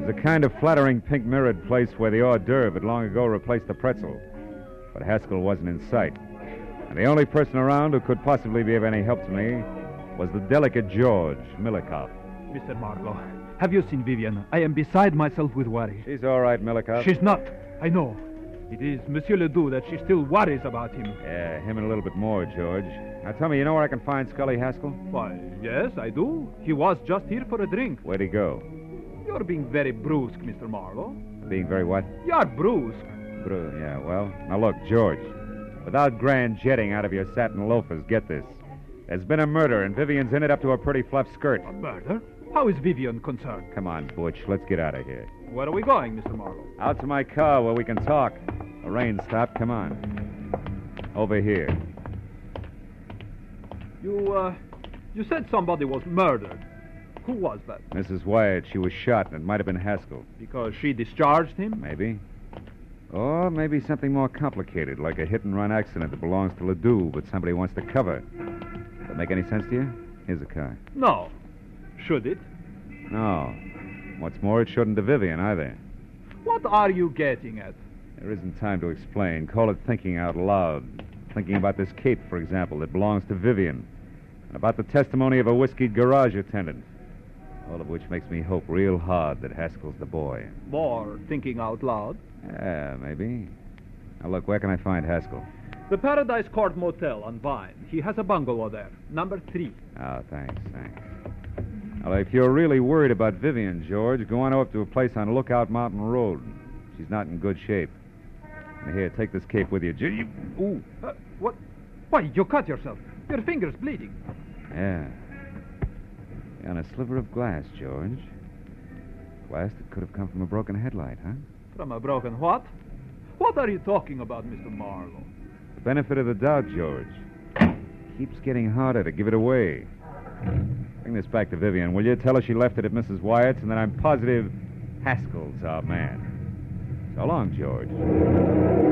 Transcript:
There's a kind of flattering pink mirrored place where the hors d'oeuvre had long ago replaced the pretzel. But Haskell wasn't in sight. And the only person around who could possibly be of any help to me was the delicate George Milikoff. Mr. Marlowe, have you seen Vivian? I am beside myself with worry. She's all right, Milikoff. She's not. I know. It is Monsieur Ledoux that she still worries about him. Yeah, him and a little bit more, George. Now tell me, you know where I can find Scully Haskell? Why, yes, I do. He was just here for a drink. Where'd he go? You're being very brusque, Mr. Marlowe. Being very what? You're brusque. Yeah, well, now look, George. Without grand jetting out of your satin loafers, get this. There's been a murder, and Vivian's in it up to her pretty fluff skirt. A murder? How is Vivian concerned? Come on, Butch, let's get out of here. Where are we going, Mr. Marlowe? Out to my car where we can talk. The rain stopped. Come on. Over here. You said somebody was murdered. Who was that? Mrs. Wyatt, she was shot, and it might have been Haskell. Because she discharged him? Maybe. Or maybe something more complicated, like a hit-and-run accident that belongs to Ledoux, but somebody wants to cover. Does that make any sense to you? Here's the car. No. Should it? No. What's more, it shouldn't to Vivian either. What are you getting at? There isn't time to explain. Call it thinking out loud. Thinking about this cape, for example, that belongs to Vivian. And about the testimony of a whiskeyed garage attendant. All of which makes me hope real hard that Haskell's the boy. More thinking out loud? Yeah, maybe. Now, look, where can I find Haskell? The Paradise Court Motel on Vine. He has a bungalow there. Number 3. Oh, thanks. Well, if you're really worried about Vivian, George, go on up to a place on Lookout Mountain Road. She's not in good shape. And here, take this cape with you. Ooh. What? Why, you cut yourself. Your finger's bleeding. Yeah. On a sliver of glass, George. Glass that could have come from a broken headlight, huh? From a broken what? What are you talking about, Mr. Marlowe? The benefit of the doubt, George. Keeps getting harder to give it away. Bring this back to Vivian, will you? Tell her she left it at Mrs. Wyatt's, and that I'm positive Haskell's our man. So long, George.